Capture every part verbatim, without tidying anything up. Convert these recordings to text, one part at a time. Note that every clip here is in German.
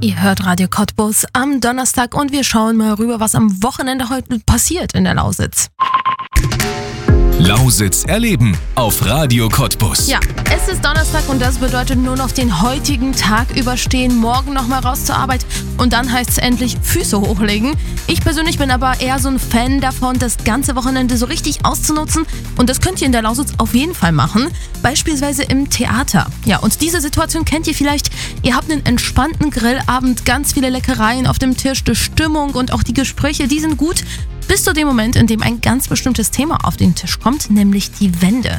Ihr hört Radio Cottbus am Donnerstag und wir schauen mal rüber, was am Wochenende heute passiert in der Lausitz. Lausitz erleben auf Radio Cottbus. Ja, es ist Donnerstag und das bedeutet nur noch den heutigen Tag überstehen, morgen nochmal raus zur Arbeit und dann heißt es endlich Füße hochlegen. Ich persönlich bin aber eher so ein Fan davon, das ganze Wochenende so richtig auszunutzen und das könnt ihr in der Lausitz auf jeden Fall machen, beispielsweise im Theater. Ja, und diese Situation kennt ihr vielleicht. Ihr habt einen entspannten Grillabend, ganz viele Leckereien auf dem Tisch, die Stimmung und auch die Gespräche, die sind gut. Bis zu dem Moment, in dem ein ganz bestimmtes Thema auf den Tisch kommt, nämlich die Wände.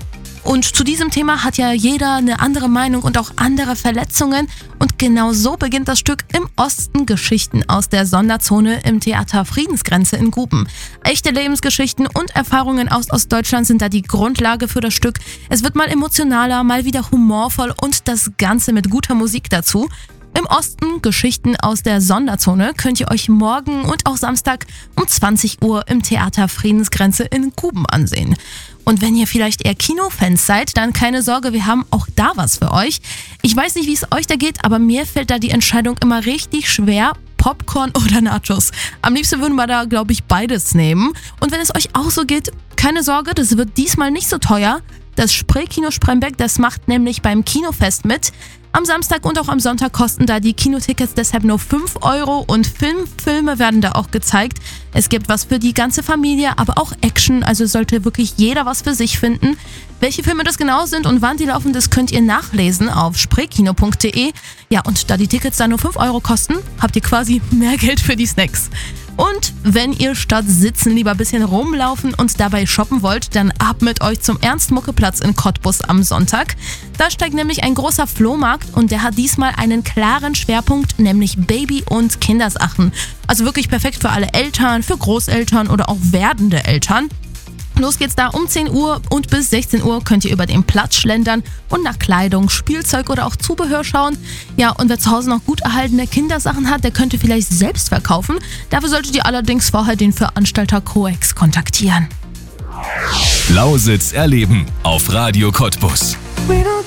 Und zu diesem Thema hat ja jeder eine andere Meinung und auch andere Verletzungen. Und genau so beginnt das Stück Im Osten Geschichten aus der Sonderzone im Theater Friedensgrenze in Guben. Echte Lebensgeschichten und Erfahrungen aus Ostdeutschland sind da die Grundlage für das Stück. Es wird mal emotionaler, mal wieder humorvoll und das Ganze mit guter Musik dazu. Im Osten Geschichten aus der Sonderzone könnt ihr euch morgen und auch Samstag um zwanzig Uhr im Theater Friedensgrenze in Guben ansehen. Und wenn ihr vielleicht eher Kinofans seid, dann keine Sorge, wir haben auch da was für euch. Ich weiß nicht, wie es euch da geht, aber mir fällt da die Entscheidung immer richtig schwer, Popcorn oder Nachos. Am liebsten würden wir da, glaube ich, beides nehmen. Und wenn es euch auch so geht, keine Sorge, das wird diesmal nicht so teuer. Das Spreekino Spremberg, das macht nämlich beim Kinofest mit. Am Samstag und auch am Sonntag kosten da die Kinotickets deshalb nur fünf Euro und Filmfilme werden da auch gezeigt. Es gibt was für die ganze Familie, aber auch Action, also sollte wirklich jeder was für sich finden. Welche Filme das genau sind und wann die laufen, das könnt ihr nachlesen auf spreekino punkt de. Ja, und da die Tickets da nur fünf Euro kosten, habt ihr quasi mehr Geld für die Snacks. Und wenn ihr statt sitzen lieber ein bisschen rumlaufen und dabei shoppen wollt, dann ab mit euch zum Ernst-Mucke-Platz in Cottbus am Sonntag. Da steigt nämlich ein großer Flohmarkt und der hat diesmal einen klaren Schwerpunkt, nämlich Baby- und Kindersachen. Also wirklich perfekt für alle Eltern, für Großeltern oder auch werdende Eltern. Los geht's da um zehn Uhr und bis sechzehn Uhr könnt ihr über den Platz schlendern und nach Kleidung, Spielzeug oder auch Zubehör schauen. Ja, und wer zu Hause noch gut erhaltene Kindersachen hat, der könnte vielleicht selbst verkaufen. Dafür solltet ihr allerdings vorher den Veranstalter Coex kontaktieren. Lausitz erleben auf Radio Cottbus.